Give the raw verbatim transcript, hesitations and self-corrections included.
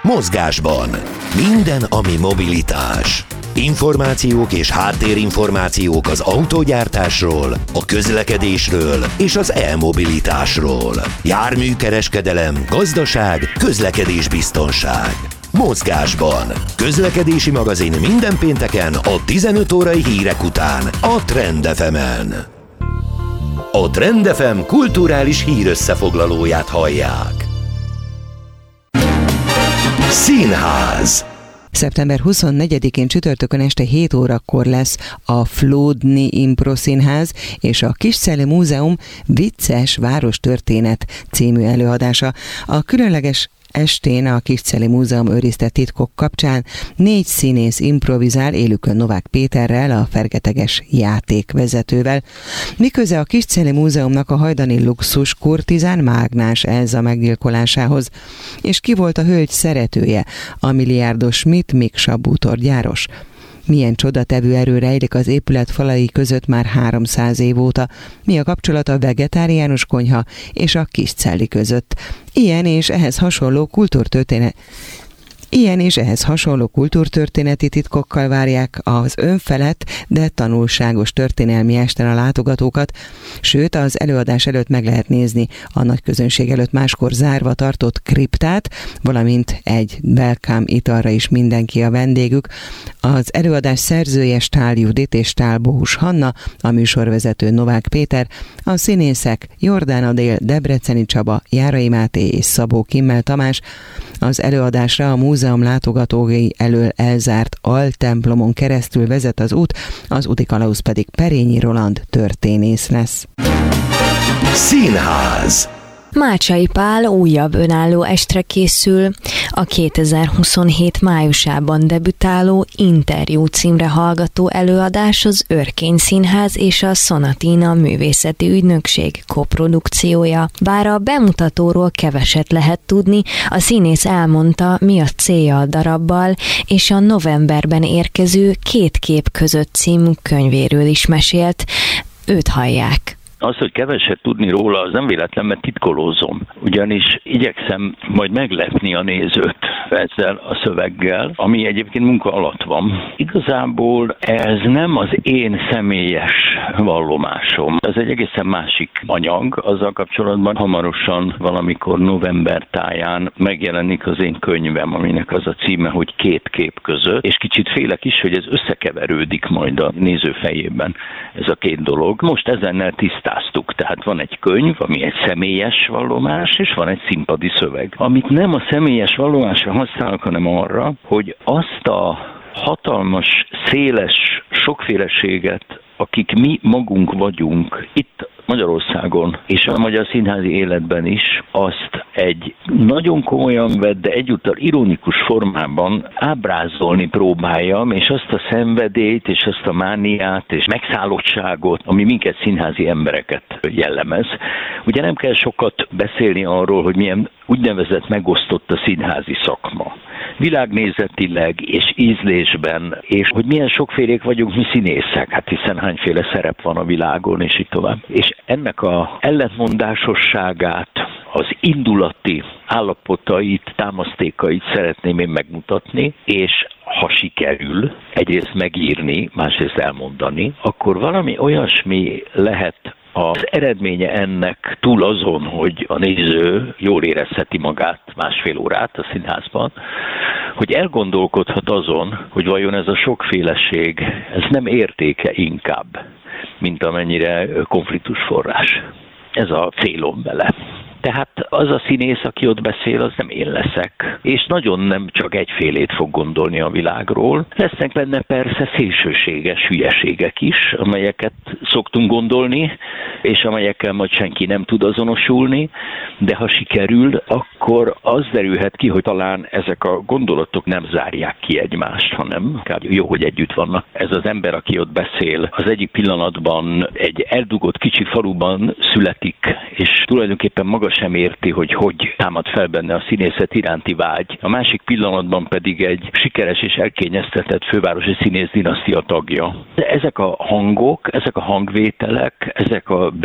Mozgásban. Minden, ami mobilitás. Információk és háttérinformációk az autógyártásról, a közlekedésről és az e-mobilitásról. Járműkereskedelem, gazdaság, közlekedésbiztonság. Mozgásban. Közlekedési magazin minden pénteken a tizenöt órai hírek után a Trend ef emen. A Trend ef em kulturális hírösszefoglalóját hallják. Színház. szeptember huszonnegyedikén csütörtökön este hét órakor lesz a Flódni Impro Színház és a Kiscelli Múzeum Vicces Várostörténet című előadása. A különleges estén a Kiscelli Múzeum őrizte titkok kapcsán négy színész improvizál élükön Novák Péterrel, a fergeteges játékvezetővel. Miköze a Kiscelli Múzeumnak a hajdani luxus kurtizán Mágnás Elza meggyilkolásához, és ki volt a hölgy szeretője, a milliárdos Schmidt Miksa bútorgyáros. Milyen csodatevő erő rejlik az épület falai között már háromszáz év óta? Mi a kapcsolat a vegetáriánus konyha és a Kiscelli között? Ilyen és ehhez hasonló kultúrtörténet... Ilyen és ehhez hasonló kultúrtörténeti titkokkal várják az önfelett, de tanulságos történelmi esten a látogatókat, sőt az előadás előtt meg lehet nézni a nagy közönség előtt máskor zárva tartott kriptát, valamint egy welcome italra is mindenki a vendégük. Az előadás szerzője Stál Judit és Stál Bohus Hanna, a műsorvezető Novák Péter, a színészek Jordán Adél, Debreceni Csaba, Járai Máté és Szabó Kimmel Tamás. Az előadásra a múzeum látogatói elől elzárt altemplomon keresztül vezet az út, az úti kalauz pedig Perényi Roland történész lesz. Színház. Mácsai Pál újabb önálló estre készül. A kétezer-huszonhét májusában debütáló Interjú címre hallgató előadás az Örkény Színház és a Sonatina Művészeti Ügynökség koprodukciója. Bár a bemutatóról keveset lehet tudni, a színész elmondta, mi a célja a darabbal, és a novemberben érkező Két kép között című könyvéről is mesélt. Őt hallják. Az, hogy keveset tudni róla, az nem véletlen, mert titkolózom. Ugyanis igyekszem majd meglepni a nézőt ezzel a szöveggel, ami egyébként munka alatt van. Igazából ez nem az én személyes vallomásom. Ez egy egészen másik anyag. Azzal kapcsolatban hamarosan valamikor november táján megjelenik az én könyvem, aminek az a címe, hogy Két kép között. És kicsit félek is, hogy ez összekeverődik majd a néző fejében, ez a két dolog. Most ezennel tisztáztuk. Tehát van egy könyv, ami egy személyes vallomás, és van egy színpadi szöveg. Amit nem a személyes vallomásra használok, hanem arra, hogy azt a hatalmas, széles sokféleséget, akik mi magunk vagyunk itt Magyarországon, és a magyar színházi életben is, azt egy nagyon komolyan vett, de egyúttal ironikus formában ábrázolni próbáljam, és azt a szenvedélyt, és azt a mániát, és megszállottságot, ami minket színházi embereket jellemez. Ugye nem kell sokat beszélni arról, hogy milyen úgynevezett megosztott a színházi szakma. Világnézetileg és ízlésben, és hogy milyen sokfélék vagyunk mi színészek, hát hiszen hányféle szerep van a világon, és így tovább. És ennek a ellentmondásosságát, az indulati állapotait, támasztékait szeretném én megmutatni, és ha sikerül egyrészt megírni, másrészt elmondani, akkor valami olyasmi lehet az eredménye ennek túl azon, hogy a néző jól érezheti magát másfél órát a színházban, hogy elgondolkodhat azon, hogy vajon ez a sokféleség, ez nem értéke inkább, mint amennyire konfliktusforrás. Ez a célom vele. Tehát az a színész, aki ott beszél, az nem én leszek. És nagyon nem csak egyfélét fog gondolni a világról. Lesznek benne persze szélsőséges hülyeségek is, amelyeket szoktunk gondolni, és amelyekkel majd senki nem tud azonosulni, de ha sikerül, akkor az derülhet ki, hogy talán ezek a gondolatok nem zárják ki egymást, hanem jó, hogy együtt vannak. Ez az ember, aki ott beszél, az egyik pillanatban egy eldugott kicsi faluban születik, és tulajdonképpen maga sem érti, hogy hogy támad fel benne a színészet iránti vágy. A másik pillanatban pedig egy sikeres és elkényeztetett fővárosi színész dinasztia tagja. De ezek a hangok, ezek a hangvételek, ezek a